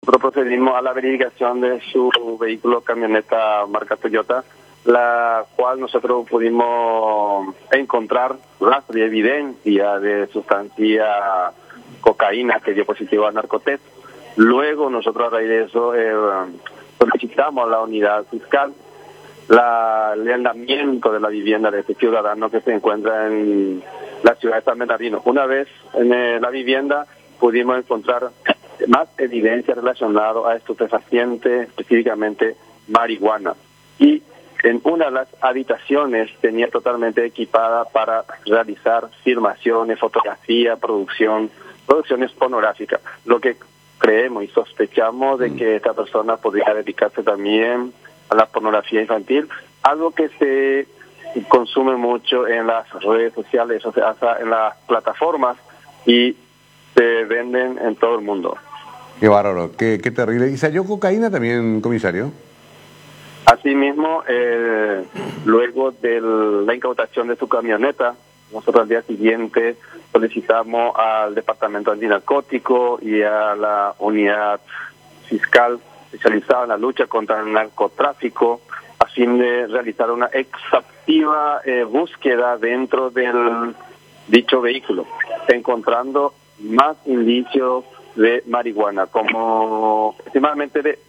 nosotros procedimos a la verificación de su vehículo camioneta marca Toyota, la cual nosotros pudimos encontrar rastro y evidencia de sustancia cocaína que dio positivo a narcotest. Luego nosotros a raíz de eso solicitamos a la unidad fiscal el arrendamiento de la vivienda de este ciudadano que se encuentra en la ciudad de San Bernardino. Una vez en la vivienda pudimos encontrar más evidencia relacionada a estupefacientes, específicamente marihuana. Y en una de las habitaciones tenía totalmente equipada para realizar filmaciones, fotografía, producciones pornográficas. Lo que creemos y sospechamos de que esta persona podría dedicarse también a la pornografía infantil, algo que se consume mucho en las redes sociales, o sea, en las plataformas, y se venden en todo el mundo. Qué bárbaro, qué terrible. ¿Y se halló cocaína también, comisario? Asimismo, luego de la incautación de su camioneta, nosotros al día siguiente solicitamos al Departamento Antinarcótico y a la unidad fiscal especializada en la lucha contra el narcotráfico a fin de realizar una exhaustiva búsqueda dentro del dicho vehículo, encontrando más indicios de marihuana, como aproximadamente de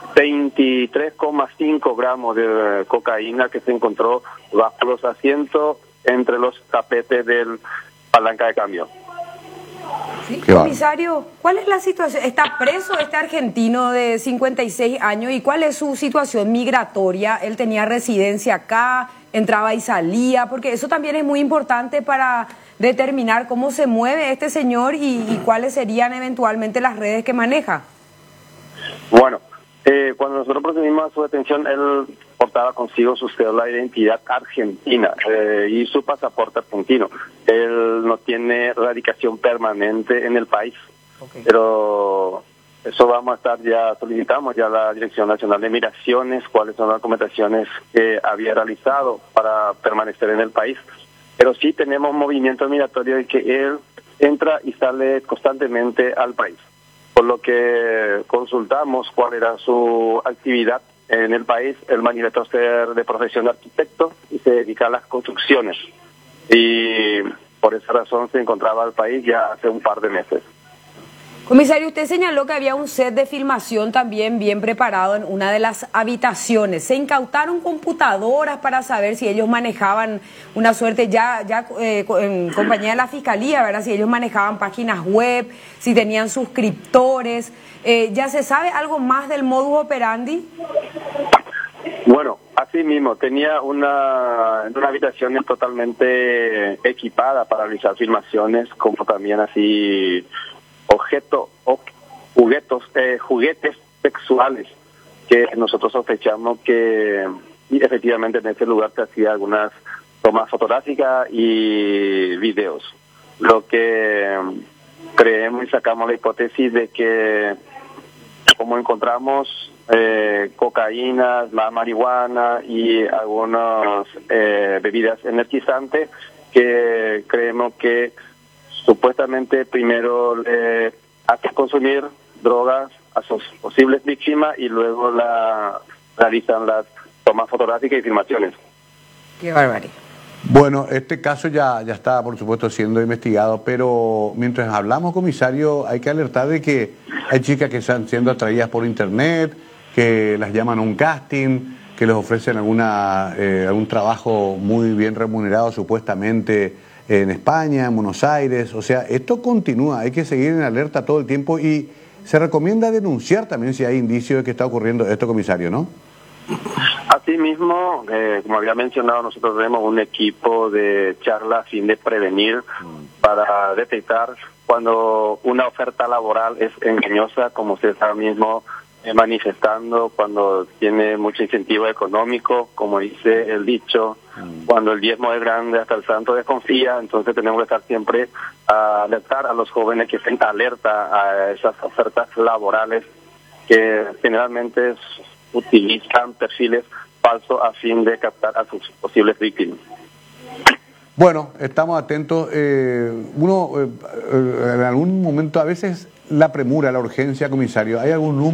23,5 gramos de cocaína que se encontró bajo los asientos entre los tapetes del palanca de cambio. Sí, comisario, ¿cuál es la situación? ¿Está preso este argentino de 56 años y cuál es su situación migratoria? ¿Él tenía residencia acá, entraba y salía? Porque eso también es muy importante para determinar cómo se mueve este señor y cuáles serían eventualmente las redes que maneja. Bueno, cuando nosotros procedimos a su detención, él portaba consigo su cédula de identidad argentina y su pasaporte argentino. Él no tiene radicación permanente en el país, pero eso vamos a estar solicitamos ya a la Dirección Nacional de Migraciones cuáles son las documentaciones que había realizado para permanecer en el país. Pero sí tenemos movimiento migratorio de que él entra y sale constantemente al país, por lo que consultamos cuál era su actividad en el país. Él manifestó ser de profesión de arquitecto y se dedica a las construcciones, y por esa razón se encontraba al país ya hace un par de meses. Comisario, usted señaló que había un set de filmación también bien preparado en una de las habitaciones. ¿Se incautaron computadoras para saber si ellos manejaban una suerte en compañía de la Fiscalía, ¿verdad? Si ellos manejaban páginas web, si tenían suscriptores? ¿Ya se sabe algo más del modus operandi? Bueno, así mismo, tenía una habitación totalmente equipada para realizar filmaciones, como también así juguetes sexuales que nosotros sospechamos que efectivamente en ese lugar se hacía algunas tomas fotográficas y videos. Lo que creemos y sacamos la hipótesis de que como encontramos cocaína, la marihuana y algunas bebidas energizantes, que creemos que supuestamente primero le hace consumir drogas a sus posibles víctimas y luego realizan las tomas fotográficas y filmaciones. Qué barbaridad. Bueno, este caso ya está, por supuesto, siendo investigado, pero mientras hablamos, comisario, hay que alertar de que hay chicas que están siendo atraídas por internet, que las llaman a un casting, que les ofrecen algún trabajo muy bien remunerado, supuestamente, en España, en Buenos Aires. O sea, esto continúa, hay que seguir en alerta todo el tiempo y se recomienda denunciar también si hay indicios de que está ocurriendo esto, comisario, ¿no? Asimismo, como había mencionado, nosotros tenemos un equipo de charla a fin de prevenir para detectar cuando una oferta laboral es engañosa, como usted está mismo manifestando, cuando tiene mucho incentivo económico, como dice el dicho, cuando el diezmo es grande hasta el santo desconfía. Entonces tenemos que estar siempre a alertar a los jóvenes que estén alerta a esas ofertas laborales que generalmente utilizan perfiles falsos a fin de captar a sus posibles víctimas. Bueno, estamos atentos. En algún momento, a veces la premura, la urgencia, comisario, ¿hay algún número